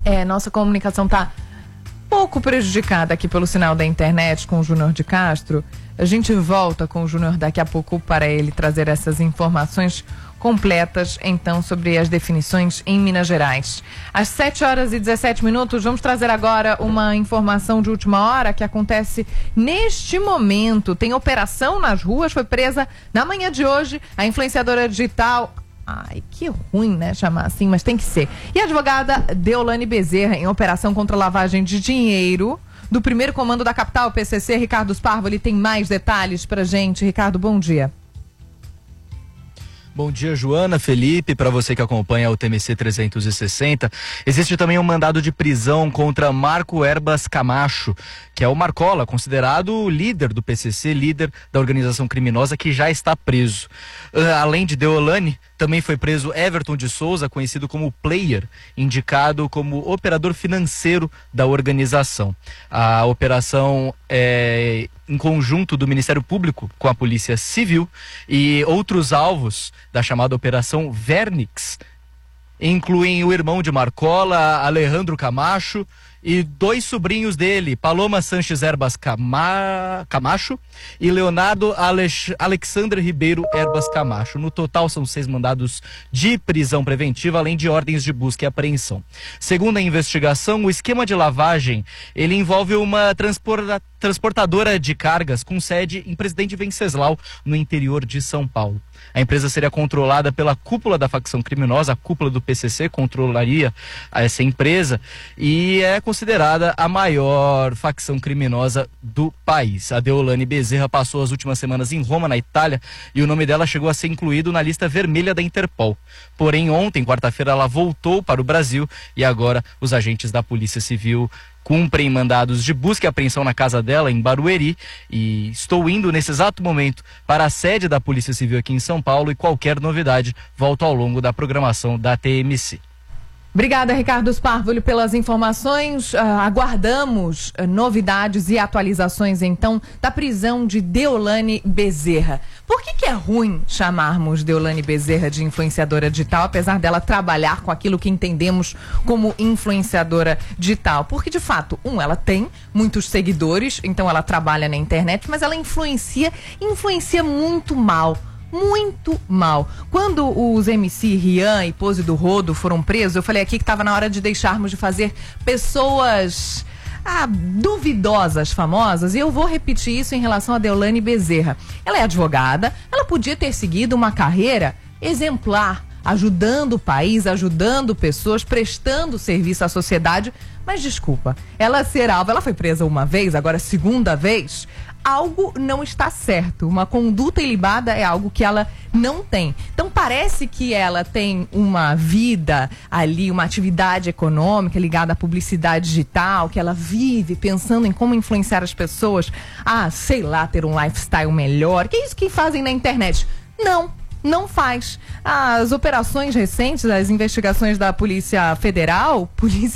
Nossa comunicação tá pouco prejudicada aqui pelo sinal da internet com o Júnior de Castro. A gente volta com o Júnior daqui a pouco para ele trazer essas informações completas, então, sobre as definições em Minas Gerais. Às 7h17, vamos trazer agora uma informação de última hora que acontece neste momento. Tem operação nas ruas, foi presa na manhã de hoje a influenciadora digital. Ai, que ruim, né, chamar assim, mas tem que ser. E a advogada Deolane Bezerra, em operação contra a lavagem de dinheiro do primeiro comando da capital, PCC, Ricardo Sparvo, ele tem mais detalhes pra gente. Ricardo, bom dia. Bom dia, Joana, Felipe, para você que acompanha o TMC 360. Existe também um mandado de prisão contra Marco Erbas Camacho, que é o Marcola, considerado o líder do PCC, líder da organização criminosa, que já está preso. Além de Deolane, também foi preso Everton de Souza, conhecido como Player, indicado como operador financeiro da organização. A operação é em conjunto do Ministério Público com a Polícia Civil, e outros alvos da chamada Operação Vernix incluem o irmão de Marcola, Alejandro Camacho, e 2 sobrinhos dele, Paloma Sanches Erbas Camacho e Leonardo Alexandre Ribeiro Erbas Camacho. No total são 6 mandados de prisão preventiva, além de ordens de busca e apreensão. Segundo a investigação, o esquema de lavagem, ele envolve uma transportadora de cargas com sede em Presidente Venceslau, no interior de São Paulo. A empresa seria controlada pela cúpula da facção criminosa, a cúpula do PCC controlaria essa empresa e é considerada a maior facção criminosa do país. A Deolane Bezerra passou as últimas semanas em Roma, na Itália, e o nome dela chegou a ser incluído na lista vermelha da Interpol. Porém, ontem, quarta-feira, ela voltou para o Brasil e agora os agentes da Polícia Civil cumprem mandados de busca e apreensão na casa dela, em Barueri, e estou indo nesse exato momento para a sede da Polícia Civil aqui em São Paulo, e qualquer novidade volto ao longo da programação da TMC. Obrigada, Ricardo Sparvo, pelas informações. Aguardamos novidades e atualizações, então, da prisão de Deolane Bezerra. Por que é ruim chamarmos Deolane Bezerra de influenciadora digital, apesar dela trabalhar com aquilo que entendemos como influenciadora digital? Porque, de fato, ela tem muitos seguidores, então ela trabalha na internet, mas ela influencia muito mal. Muito mal. Quando os MC Rian e Pose do Rodo foram presos, eu falei aqui que estava na hora de deixarmos de fazer pessoas duvidosas, famosas, e eu vou repetir isso em relação a Deolane Bezerra. Ela é advogada, ela podia ter seguido uma carreira exemplar, ajudando o país, ajudando pessoas, prestando serviço à sociedade, mas desculpa, ela foi presa uma vez, agora a segunda vez, algo não está certo. Uma conduta ilibada é algo que ela não tem. Então parece que ela tem uma vida ali, uma atividade econômica ligada à publicidade digital, que ela vive pensando em como influenciar as pessoas a, sei lá, ter um lifestyle melhor. Que é isso que fazem na internet? Não faz. As operações recentes, as investigações da Polícia Federal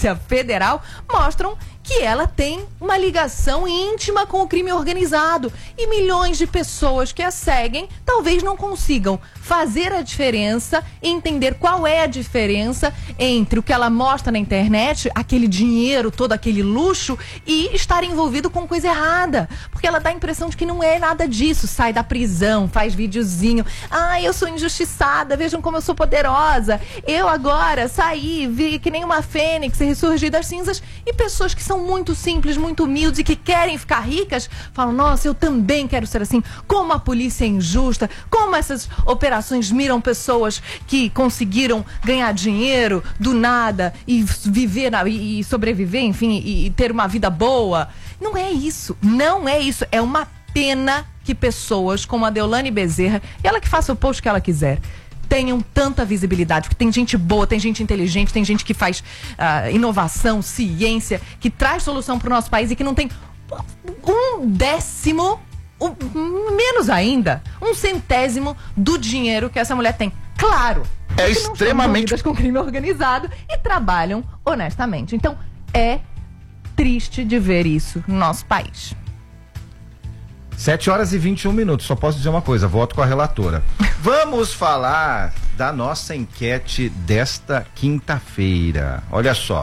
mostram que ela tem uma ligação íntima com o crime organizado. E milhões de pessoas que a seguem talvez não consigam fazer a diferença e entender qual é a diferença entre o que ela mostra na internet, aquele dinheiro, todo aquele luxo, e estar envolvido com coisa errada. Porque ela dá a impressão de que não é nada disso. Sai da prisão, faz videozinho. Eu sou injustiçada, vejam como eu sou poderosa. Eu agora saí, vi que nem uma fênix, ressurgi das cinzas. E pessoas que são muito simples, muito humildes e que querem ficar ricas, falam, nossa, eu também quero ser assim. Como a polícia é injusta, como essas operações miram pessoas que conseguiram ganhar dinheiro do nada e viver e sobreviver, enfim, e ter uma vida boa. Não é isso. É uma pena que pessoas como a Deolane Bezerra, ela que faça o post que ela quiser, tenham tanta visibilidade, porque tem gente boa, tem gente inteligente, tem gente que faz inovação, ciência, que traz solução para o nosso país e que não tem um décimo, menos ainda, 1/100º do dinheiro que essa mulher tem. Claro, é extremamente não com crime organizado e trabalham honestamente. Então, é triste de ver isso no nosso país. 7h21, só posso dizer uma coisa, voto com a relatora. Vamos falar da nossa enquete desta quinta-feira. Olha só,